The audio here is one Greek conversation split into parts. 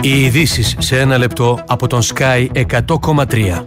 Οι ειδήσεις σε ένα λεπτό από τον Sky 100,3.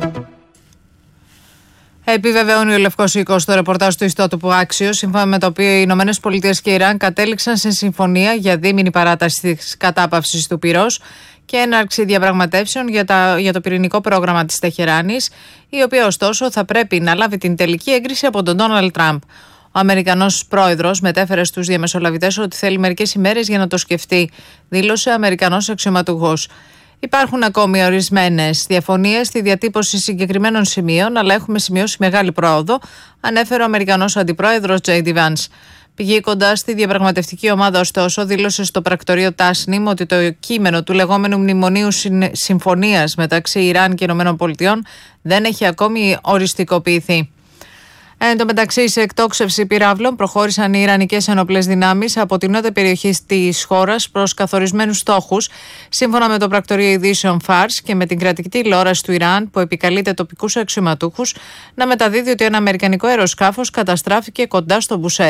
Επιβεβαιώνει ο Λευκός Οίκος στο ρεπορτάζ του ιστότοπου Axios, σύμφωνα με το οποίο οι ΗΠΑ και Ιράν κατέληξαν σε συμφωνία για δίμηνη παράταση της κατάπαυσης του πυρός και έναρξη διαπραγματεύσεων για το πυρηνικό πρόγραμμα της Τεχεράνης, η οποία ωστόσο θα πρέπει να λάβει την τελική έγκριση από τον Ντόναλντ Τραμπ. Ο Αμερικανός πρόεδρος μετέφερε στους διαμεσολαβητές ότι θέλει μερικές ημέρες για να το σκεφτεί, δήλωσε ο Αμερικανός αξιωματούχος. Υπάρχουν ακόμη ορισμένες διαφωνίες στη διατύπωση συγκεκριμένων σημείων, αλλά έχουμε σημειώσει μεγάλη πρόοδο, ανέφερε ο Αμερικανός αντιπρόεδρος J.D. Vance. Πηγή κοντά στη διαπραγματευτική ομάδα, ωστόσο, δήλωσε στο πρακτορείο Tasnim ότι το κείμενο του λεγόμενου μνημονίου συμφωνίας μεταξύ Ιράν και ΗΠΑ δεν έχει ακόμη οριστικοποιηθεί. Εν τω μεταξύ, σε εκτόξευση πυράβλων προχώρησαν οι Ιρανικές ενόπλες δυνάμεις από την νότια περιοχή της χώρας προς καθορισμένους στόχους, σύμφωνα με το πρακτορείο ειδήσεων Fars και με την κρατική τηλεόραση του Ιράν, που επικαλείται τοπικούς αξιωματούχους να μεταδίδει ότι ένα αμερικανικό αεροσκάφος καταστράφηκε κοντά στο Μπουσέρ.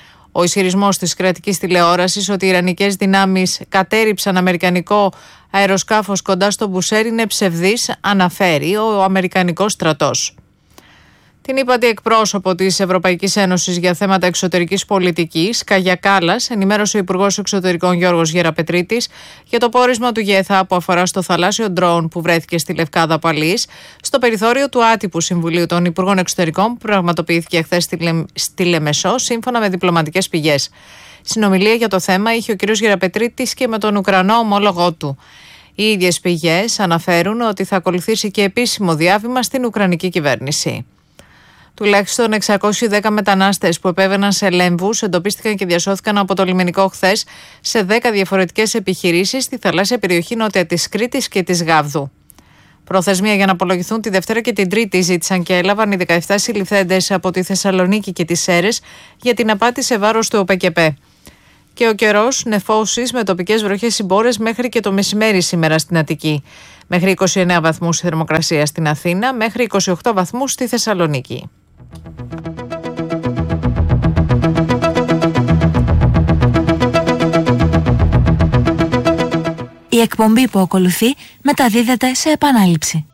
Ο ισχυρισμός της κρατικής τηλεόρασης ότι οι Ιρανικές δυνάμεις κατέρριψαν αμερικανικό αεροσκάφος κοντά στο Μπουσέρ είναι ψευδής, αναφέρει ο Αμερικανικός στρατός. Την ύπατη εκπρόσωπο της Ευρωπαϊκής Ένωσης για θέματα εξωτερικής πολιτικής, Κάγια Κάλλας, ενημέρωσε ο Υπουργός Εξωτερικών Γιώργος Γεραπετρίτης για το πόρισμα του ΓΕΘΑ που αφορά στο θαλάσσιο ντρόουν που βρέθηκε στη Λευκάδα Παλής, στο περιθώριο του άτυπου Συμβουλίου των Υπουργών Εξωτερικών που πραγματοποιήθηκε χθες στη Λεμεσό, σύμφωνα με διπλωματικές πηγές. Συνομιλία για το θέμα είχε ο κ. Γεραπετρίτης και με τον Ουκρανό ομόλογό του. Οι ίδιες πηγές αναφέρουν ότι θα ακολουθήσει και επίσημο διάβημα στην Ουκρανική κυβέρνηση. Τουλάχιστον 610 μετανάστες που επέβαιναν σε λέμβους εντοπίστηκαν και διασώθηκαν από το λιμενικό χθες σε 10 διαφορετικές επιχειρήσεις στη θαλάσσια περιοχή νότια της Κρήτης και της Γάβδου. Προθεσμία για να απολογηθούν τη Δευτέρα και την Τρίτη ζήτησαν και έλαβαν οι 17 συλληφθέντες από τη Θεσσαλονίκη και τις Σέρρες για την απάτη σε βάρος του ΟΠΕΚΕΠΕ. Και ο καιρός, νεφώσεις με τοπικές βροχές συμπόρες μέχρι και το μεσημέρι σήμερα στην Αττική. Μέχρι 29 βαθμούς η θερμοκρασία στην Αθήνα, μέχρι 28 βαθμούς στη Θεσσαλονίκη. Η εκπομπή που ακολουθεί μεταδίδεται σε επανάληψη.